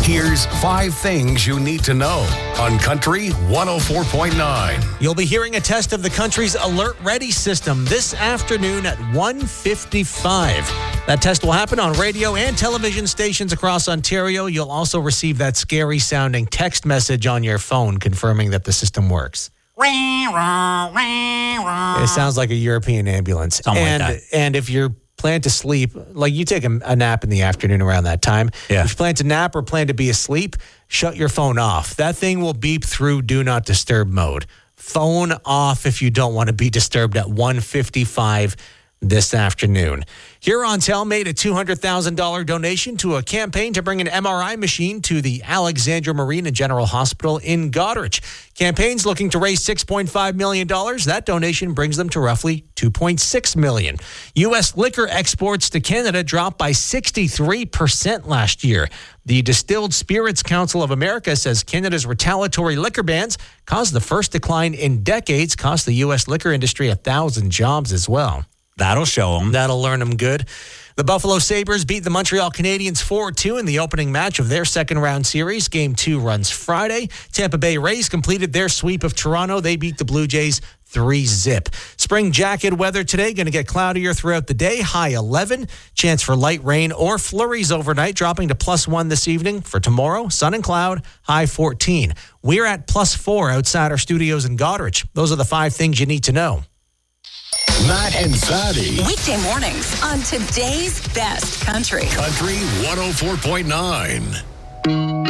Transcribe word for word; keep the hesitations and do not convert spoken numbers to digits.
Here's five things you need to know on Country one oh four point nine. You'll be hearing a test of the country's Alert Ready system this afternoon at one fifty-five. That test will happen on radio and television stations across Ontario. You'll also receive that scary-sounding text message on your phone confirming that the system works. It sounds like a European ambulance. Something and, like that. And if you're plan to sleep, like you take a, a nap in the afternoon around that time. Yeah. If you plan to nap or plan to be asleep, shut your phone off. That thing will beep through do not disturb mode. Phone off if you don't want to be disturbed at one fifty-five this afternoon. Hurontel made a two hundred thousand dollars donation to a campaign to bring an M R I machine to the Alexandra Marine and General Hospital in Goderich. Campaign's looking to raise six point five million dollars. That donation brings them to roughly two point six million dollars. U S liquor exports to Canada dropped by sixty-three percent last year. The Distilled Spirits Council of America says Canada's retaliatory liquor bans caused the first decline in decades, cost the U S liquor industry a thousand jobs as well. That'll show them. That'll learn them good. The Buffalo Sabres beat the Montreal Canadiens four two in the opening match of their second-round series. Game two runs Friday. Tampa Bay Rays completed their sweep of Toronto. They beat the Blue Jays three zip. Spring jacket weather today, going to get cloudier throughout the day. High eleven. Chance for light rain or flurries overnight, dropping to plus one this evening. For tomorrow, sun and cloud, high fourteen. We're at plus four outside our studios in Goderich. Those are the five things you need to know. Matt and Zaddy. Weekday mornings on today's best country. Country one oh four point nine.